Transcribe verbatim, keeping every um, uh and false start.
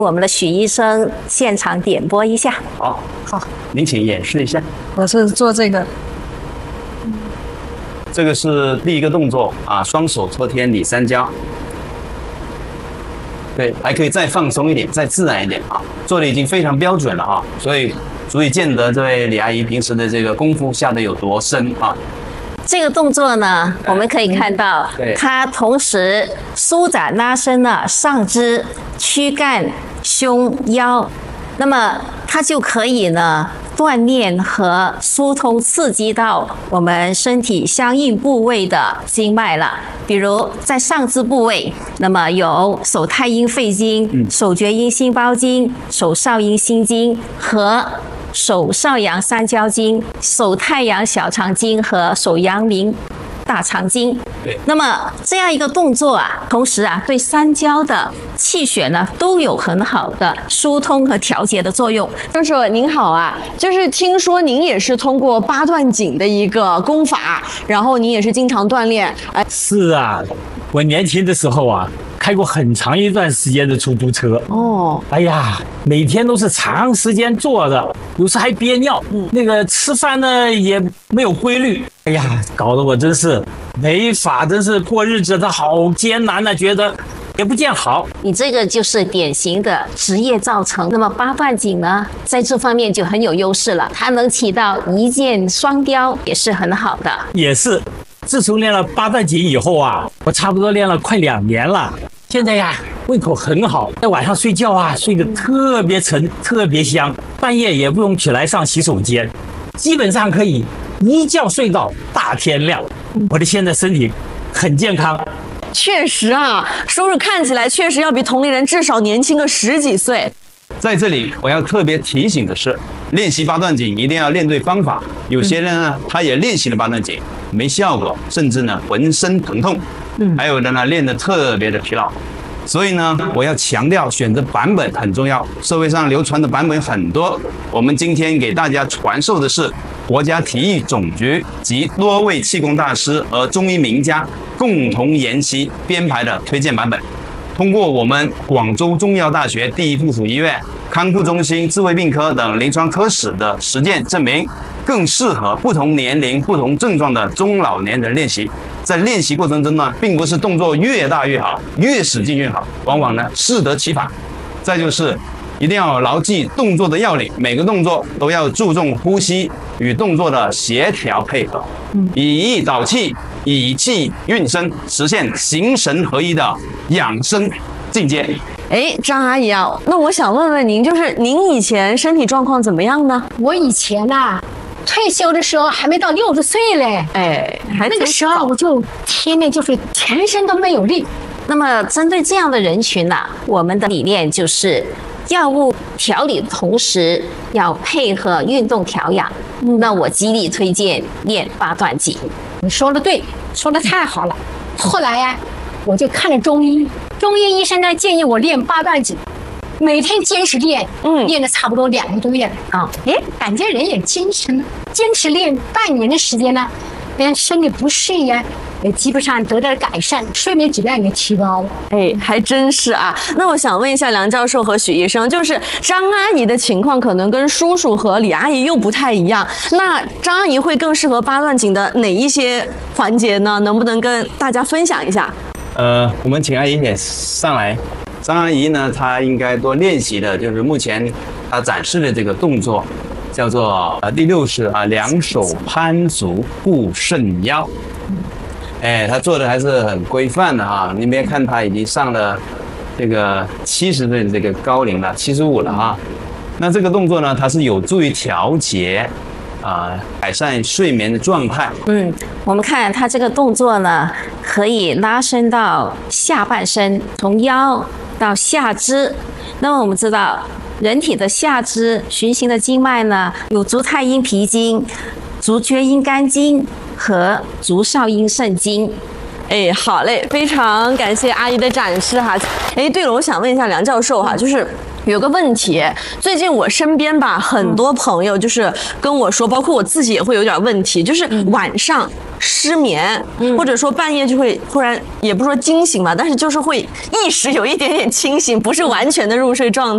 我们的许医生现场点播一下。 好，好，您请演示一下。 我是做这个， 这个是第一个动作啊，双手搓天理三焦。对，还可以再放松一点，再自然一点啊，做的已经非常标准了啊，所以足以见得这位李阿姨平时的这个功夫下得有多深啊。 这个动作呢，我们可以看到，它同时舒展拉伸了上肢、躯干、胸、腰，那么它就可以呢锻炼和疏通、刺激到我们身体相应部位的经脉了。比如在上肢部位，那么有手太阴肺经、手厥阴心包经、手少阴心经和手少阳三焦经、手太阳小肠经和手阳明大肠经。 对， 那么这样一个动作啊，同时啊，对三焦的气血呢都有很好的疏通和调节的作用。 教授您好啊，就是听说您也是通过八段锦的一个功法，然后您也是经常锻炼。哎， 是啊，我年轻的时候啊，开过很长一段时间的出租车。 哦， 哎呀，每天都是长时间坐着，有时还憋尿。嗯，那个吃饭呢也没有规律。哎呀，搞得我真是没法，真是过日子的好艰难呢，觉得也不见好。 你这个就是典型的职业造成。那么八段锦呢，在这方面就很有优势了，它能起到一箭双雕，也是很好的。 也是，自从练了八段锦以后啊，我差不多练了快两年了。现在呀，胃口很好，在晚上睡觉啊，睡得特别沉，特别香，半夜也不用起来上洗手间，基本上可以一觉睡到大天亮。我的现在身体很健康。 确实啊，叔叔看起来确实要比同龄人至少年轻个十几岁。 在这里我要特别提醒的是，练习八段锦一定要练对方法。有些人呢，他也练习了八段锦没效果，甚至呢浑身疼痛。还有的呢练得特别的疲劳。所以呢，我要强调选择版本很重要。社会上流传的版本很多，我们今天给大家传授的是国家体育总局及多位气功大师和中医名家共同研习编排的推荐版本。通过我们广州中医药大学第一附属医院康复中心智慧病科等临床科室的实践证明，更适合不同年龄、不同症状的中老年人练习。在练习过程中呢，并不是动作越大越好，越使劲越好，往往呢适得其反。再就是一定要牢记动作的要领，每个动作都要注重呼吸与动作的协调配合，以意导气，以气运身，实现形神合一的养生境界。 哎，张阿姨啊，那我想问问您，就是您以前身体状况怎么样呢？ 我以前呐、啊，退休的时候还没到六十岁嘞， 哎，还那个时候我就天天就是全身都没有力。 那么针对这样的人群呢、啊，我们的理念就是药物调理的同时要配合运动调养。嗯、那我极力推荐练八段锦。 你说的对，说的太好了。后来呀、啊，我就看了中医，中医医生呢建议我练八段锦。每天坚持练，嗯，练了差不多两个多月了啊，哎，感觉人也精神了。坚持练半年的时间呢，连身体不适呀，也基本上得到改善，睡眠质量也提高了。 哎，还真是啊。那我想问一下梁教授和许医生，就是张阿姨的情况可能跟叔叔和李阿姨又不太一样，那张阿姨会更适合八段锦的哪一些环节呢？能不能跟大家分享一下？ 呃，我们请阿姨也上来。张阿姨呢，她应该多练习的就是目前她展示的这个动作，叫做呃第六式啊，两手攀足固肾腰。哎，她做的还是很规范的哈。你别看她已经上了这个七十岁的这个高龄了，七十五了哈。那这个动作呢，它是有助于调节啊、呃，改善睡眠的状态。 嗯，我们看它这个动作呢，可以拉伸到下半身，从腰到下肢。那么我们知道，人体的下肢循行的经脉呢，有足太阴脾经、足厥阴肝经和足少阴肾经。 哎，好嘞，非常感谢阿姨的展示哈。哎，对了，我想问一下梁教授哈，就是有个问题，最近我身边吧，很多朋友就是跟我说，包括我自己也会有点问题，就是晚上失眠，嗯、或者说半夜就会突然，也不说惊醒吧，但是就是会意识有一点点清醒，不是完全的入睡状态。